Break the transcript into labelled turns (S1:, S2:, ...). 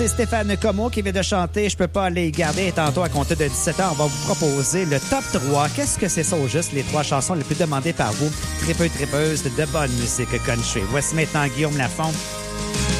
S1: C'est Stéphane Comeau qui vient de chanter « Je peux pas les garder ». Et tantôt, à compter de 17 ans, on va vous proposer le top 3. Qu'est-ce que c'est ça au juste? Les 3 chansons les plus demandées par vous, tripeuses de bonne musique country. Voici maintenant Guillaume Lafont.